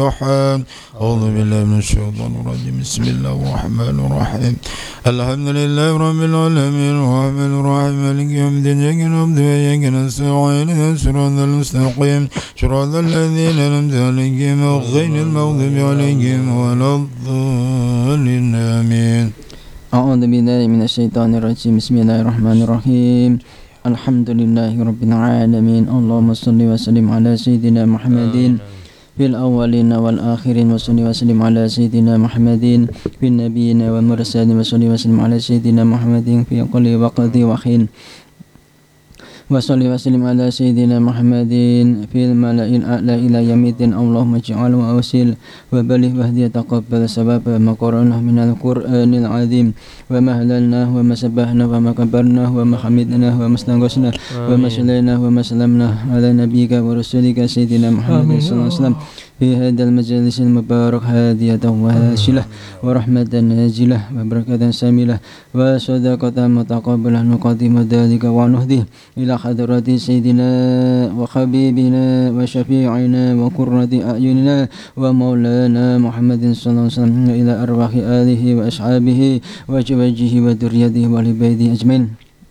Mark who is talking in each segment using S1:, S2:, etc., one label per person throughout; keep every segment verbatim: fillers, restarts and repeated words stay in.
S1: أعوذ بالله من الشيطان الرجيم. بسم الله الرحمن الرحيم. الحمد لله رب العالمين الرحمن الرحيم مالك يوم الدين إياك نعبد وإياك نستعين اهدنا الصراط المستقيم صراط الذين أنعمت عليهم غير المغضوب عليهم ولا الضالين آمين.
S2: أعوذ بالله من الشيطان الرجيم. بسم الله الرحمن الرحيم. الحمد لله رب العالمين. اللهم صل وسلم على سيدنا محمد في الأولين والآخرين وصل وسلم على سيدنا محمد في النبيين والمرسلين وصل وسلم على سيدنا محمد في كل وقت وحين وصل وسلم على سيدنا محمد في الملأ الأعلى إلى يوم الدين. اللهم اجعله وأوصل وبلغ واهدي تقبل سبب ما قرأناه من القرآن العظيم وما هللناه وما سبحناه وما كبرناه وما حمدناه وما استنقصناه وما صليناه وما سلمناه على نبيك ورسولك سيدنا محمد صلى الله عليه وسلم في هذا المجلس المبارك هادية وهاشلة ورحمة نازلة وبركة ساملة وصدقة متقبلة نقدم ذلك ونهديه إلى حضرة سيدنا وحبيبنا وشفيعنا وقرة أعيننا ومولانا محمد صلى الله عليه وسلم إلى أرواح آله وأصحابه وزوجه وذريته ولبيته أجمعين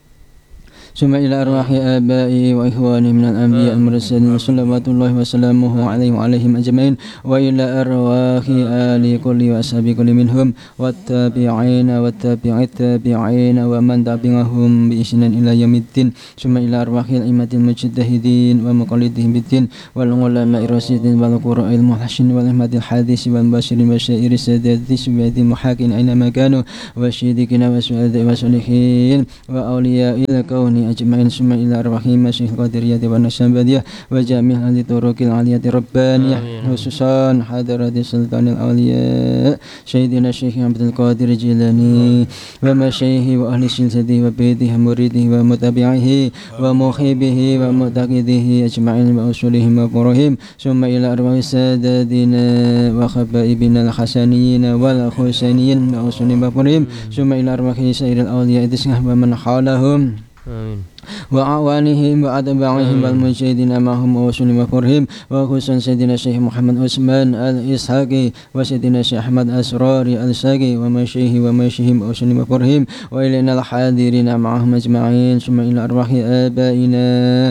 S2: ثم إلى أرواح آبائه وإخوانه من الأنبياء المرسلين صلوات الله وسلامه عليهم وعليهم أجمعين وإلى أرواح آل كل وأصحاب كل منهم والتابعين والتابع التابعين ومن تبعهم بإحسان إلى يوم الدين ثم إلى أرواح الأئمة المجتهدين ومقلدهم بالدين والعلماء الراشدين والقراء المحسنين والأئمة الحديث والمبشرين والشائر السادات سواد المحاكين أينما كانوا والشهداء والشهداء والصالحين وأولياء الكون أجمعين ثم إلى أرواح مشايخ القادرية والنشابندية وجميع أهل الطرق العالية الربانية خصوصا حضرة السلطان الأولياء سيدنا الشيخ عبد القادر الجيلاني ومشايخه وأهل سلسلته وبيته ومريده ومتبعه ومحبه ومعتقده أجمعين وأصولهم وفروعهم ثم إلى أرواح ساداتنا وخبائبنا الحسنيين والحسينيين وأصولهم وفروعهم ثم إلى أرواح سائر الأولياء ومن حولهم آمين وأعوانهم وأتباعهم والمجاهدين معهم ووصولهم وفرهم وخصوصا سيدنا الشيخ محمد عثمان الإسحاقي وسيدنا الشيخ أحمد أسراري الساقي ومشايخه ومشايخهم ووصولهم وفرهم وإلينا الحاضرين معهم أجمعين ثم إلى أرواح آبائنا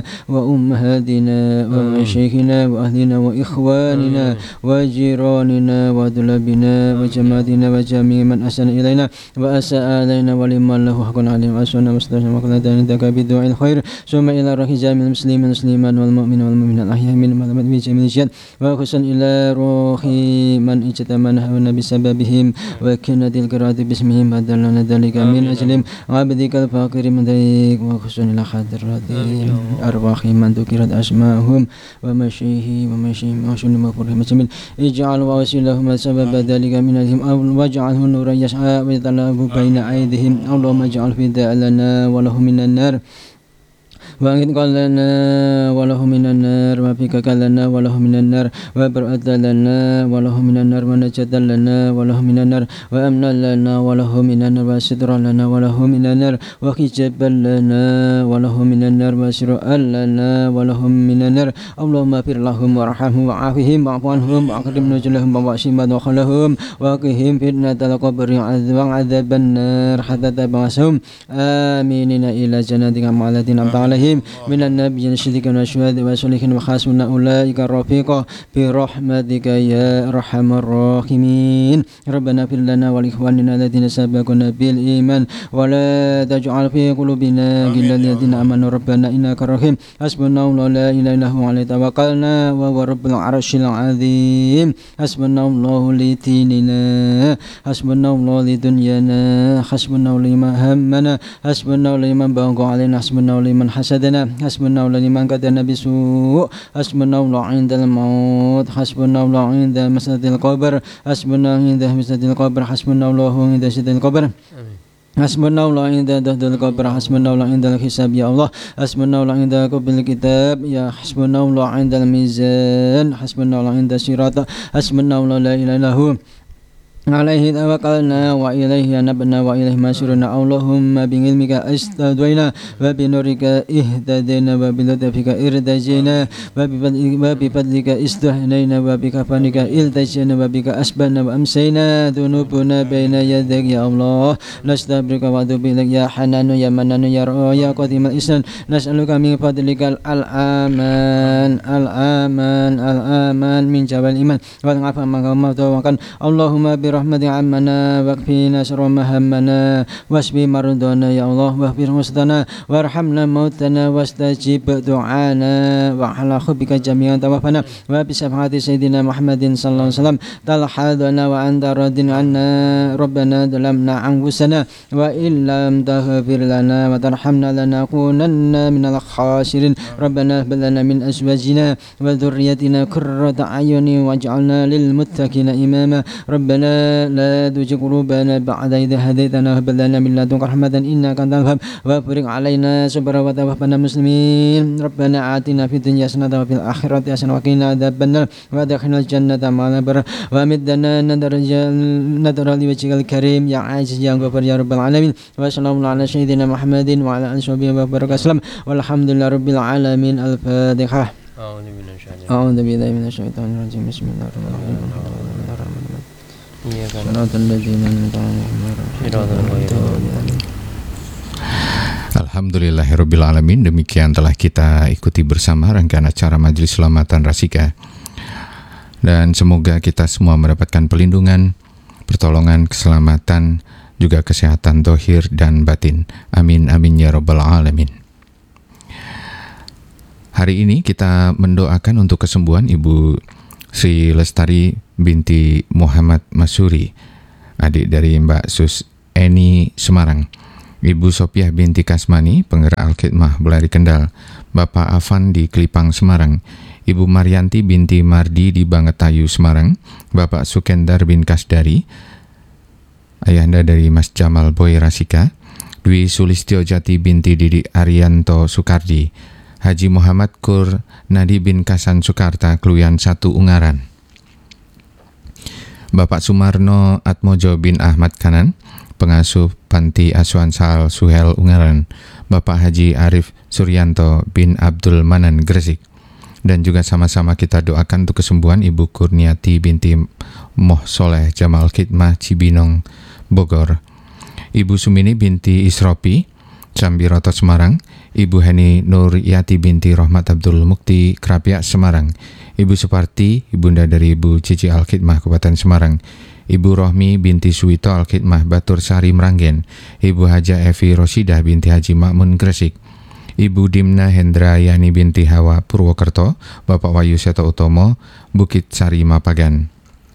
S2: وأمهاتنا ومشايخنا وأهلنا وإخواننا وجيراننا وطلابنا وجماعتنا وجميع من أحسن إلينا وأساء علينا ولمن له حق عليهم وأسوأنا مستشفى وقلتنا بدعاء الخير ثم إلى روح جميع المسلمين والمسلمات والمؤمنين والمؤمنات الأحياء منهم والأموات في جميع الجهات وخصوصا إلى روح من اجتمعنا بسببهم وكانت القراءة باسمهم بدلنا ذلك من أجلهم عبدك الفقير من ذلك وخصوصا إلى حضرات أرواح من ذكرت أسماءهم ومشيه ومشيهم وشنهم وفرهم جميل اجعل ووسيلهم سبب ذلك من أجلهم واجعله نورا يسعى ويطلب بين أيديهم اللهم اجعل فداء لنا ولهم من النار وأنقذ لنا وله من النار وفكك لنا وله من النار وبرأت لنا وله من النار ونجاة لنا وله من النار وأمنا لنا وله من النار وسترا لنا وله من النار وحجابا لنا وله من النار وسراء لنا وله من النار اللهم اغفر لهم وارحمهم وعافهم واعف عنهم وأكرم نزلهم وواسع مدخلهم وقهم فتنة القبر وعذاب النار حتى تبعثهم آمين إلى جناتك مع الذين أنعمت عليهم من النبيين الصديقين والشهداء والصالحين وحسن أولئك رفيقا برحمتك يا أرحم الراحمين. ربنا اغفر لنا ولإخواننا الذين سبقونا بالإيمان ولا تجعل في قلوبنا غلا للذين آمنوا ربنا إنك رحيم حسبنا الله لا إله إلا هو عليه توكلنا وهو رب العرش العظيم حسبنا الله لديننا حسبنا الله لدنيانا حسبنا لما همنا حسبنا لمن بغى علينا حسبنا لمن حسد حسبنا الله لمن قدرنا بسوء حسبنا الله عند الموت حسبنا الله عند مسألة القبر حسبنا عند مسألة القبر حسبنا الله عند شدة القبر حسبنا الله عند دهد القبر حسبنا الله عند الحساب يا الله حسبنا الله عند قبل الكتاب يا حسبنا الله عند الميزان حسبنا الله عند الصراط حسبنا الله لا إله إلا هو عليه توكلنا وإليه نبنا وإليه مصيرنا اللهم بعلمك استهدينا وبنورك اهتدينا وبلطفك ارتجينا وبفضلك استهنينا وبكفانك التجينا وبك أسبنا وأمسينا ذنوبنا بين يديك يا الله نستغفرك ونتوب إليك يا حنان يا منان يا رؤى يا قديم الإحسان نسألك من فضلك الأمان الأمان الأمان من جبل الإيمان والعفو عما توكل اللهم برحمة عمنا واكفينا شر ما همنا واشفي مرضانا يا الله واغفر وسطنا وارحمنا موتنا واستجب دعانا وعلى حبك جميعا توفنا وبشفاعة سيدنا محمد صلى الله عليه وسلم تلحظنا وأنت راض عنا ربنا ظلمنا أنفسنا وإن لم تغفر لنا وترحمنا لنكونن من الخاسرين ربنا هب لنا من أزواجنا وذريتنا قرة أعين واجعلنا للمتقين إماما ربنا لا تزغ قلوبنا بعد إذ هديتنا وهب لنا من لدنك رحمة إنك أنت الوهاب وافرغ علينا صبرا وتوفنا مسلمين ربنا آتنا في الدنيا حسنة وفي الآخرة حسنة وقنا عذاب النار وادخلنا الجنة مع الأبرار وأمدنا نذرا لوجهك الكريم يا عزيز يا غفور يا رب العالمين وصلى الله على سيدنا محمد وعلى آله وصحبه وبارك وسلم والحمد لله رب العالمين. الفاتحة. أعوذ بالله من الشيطان الرجيم بسم الله الرحمن الرحيم
S3: Alhamdulillahirrabbilalamin. Demikian telah kita ikuti bersama rangkaian acara Majelis Selamatan Rasika, dan semoga kita semua mendapatkan pelindungan, pertolongan, keselamatan, juga kesehatan zahir dan batin. Amin amin ya rabbal alamin. Hari ini kita mendoakan untuk kesembuhan Ibu Sri Lestari binti Muhammad Masuri, adik dari Mbak Sus Eni Semarang, Ibu Sopiah binti Kasmani, penggerak Al-Khidmah Belari Kendal, Bapak Afan di Kelipang Semarang, Ibu Maryanti binti Mardi di Bangetayu Semarang, Bapak Sukendar bin Kasdari, ayahanda dari Mas Jamal Boy Rasika, Dwi Sulistyo Jati binti Didi Arianto Sukardi, Haji Muhammad Kur Nadi bin Kasan Sukarta, Kluyan satu Ungaran, Bapak Sumarno Atmojo bin Ahmad Kanan, pengasuh Panti Asuhan Sal Suhel Ungaran, Bapak Haji Arif Suryanto bin Abdul Manan Gresik. Dan juga sama-sama kita doakan untuk kesembuhan Ibu Kurniati binti Moh Soleh Jamal Khidmah Cibinong Bogor, Ibu Sumini binti Isropi Sambiroto Semarang, Ibu Heni Nur Yati binti Rahmat Abdul Mukti Krapia Semarang, Ibu Suparti, ibunda dari Ibu Cici Al-Khidmah Kabupaten Semarang, Ibu Rohmi binti Suwito Al-Khidmah Batur Sari Meranggen, Ibu Haja Evi Rosidah binti Haji Makmun Gresik, Ibu Dimna Hendra Yani binti Hawa Purwokerto, Bapak Wayu Seto Utomo Bukit Sari Mapagan.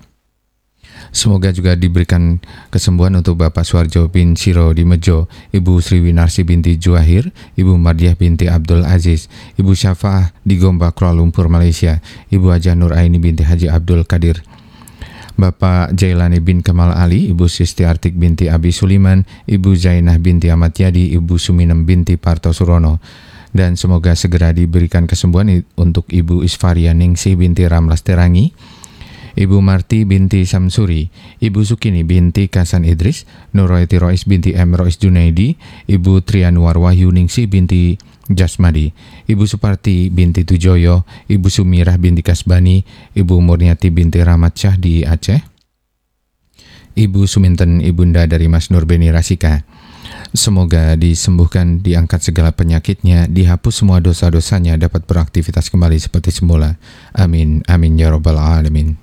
S3: Semoga juga diberikan kesembuhan untuk Bapak Suarjo bin Siro di Mejo, Ibu Sri Winarsi binti Juahir, Ibu Mardiah binti Abdul Aziz, Ibu Syafa'ah di Gombak Kuala Lumpur Malaysia, Ibu Hajah Nur Aini binti Haji Abdul Qadir, Bapak Jailani bin Kamal Ali, Ibu Sisti Artik binti Abi Suliman, Ibu Zainah binti Ahmad Yadi, Ibu Suminem binti Parto Surono. Dan semoga segera diberikan kesembuhan untuk Ibu Isfaria Ningsih binti Ramlas Terangi, Ibu Marti binti Samsuri, Ibu Sukini binti Kasan Idris, Nurroyati Rois binti M. Rois Junaidi, Ibu Trianuar Wahyu Ningsih binti Jasmadi, Ibu Suparti binti Tujoyo, Ibu Sumirah binti Kasbani, Ibu Murniati binti Rahmat Syah di Aceh, Ibu Suminten ibunda dari Mas Nurbeni Rasika. Semoga disembuhkan, diangkat segala penyakitnya, dihapus semua dosa-dosanya, dapat beraktivitas kembali seperti semula. Amin, amin ya rabbal alamin.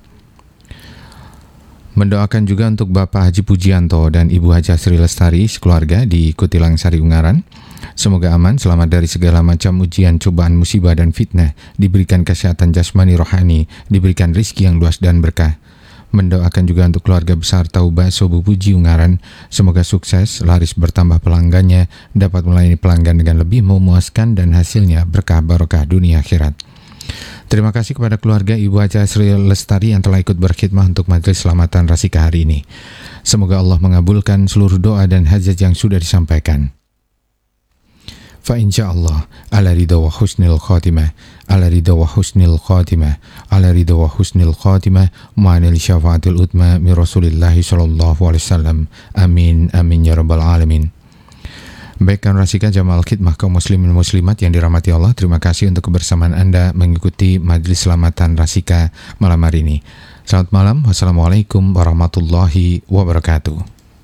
S3: Mendoakan juga untuk Bapak Haji Pujianto dan Ibu Haja Sri Lestari sekeluarga di Kutilang Sari Ungaran. Semoga aman, selamat dari segala macam ujian, cobaan, musibah dan fitnah, diberikan kesehatan jasmani rohani, diberikan rizki yang luas dan berkah. Mendoakan juga untuk keluarga besar Taubah Sobu Puji Ungaran, semoga sukses, laris bertambah pelanggannya, dapat melayani pelanggan dengan lebih memuaskan dan hasilnya berkah barokah dunia akhirat. Terima kasih kepada keluarga Ibu Haja Sri Lestari yang telah ikut berkhidmah untuk Majelis Selamatan Rasika hari ini. Semoga Allah mengabulkan seluruh doa dan hajat yang sudah disampaikan. Fa insyaallah ala ridha wa husnil khatimah, ala ridha wa husnil khatimah, ala ridha wa husnil khatimah, ma'anil syafaatil utma min Rasulillah sallallahu alaihi wasallam. Amin amin ya rabbal alamin. Baik kawan Rasika Jamal Khidmah kaum muslimin muslimat yang dirahmati Allah, terima kasih untuk kebersamaan Anda mengikuti Majelis Selamatan Rasika malam hari ini. Selamat malam, wassalamualaikum warahmatullahi wabarakatuh.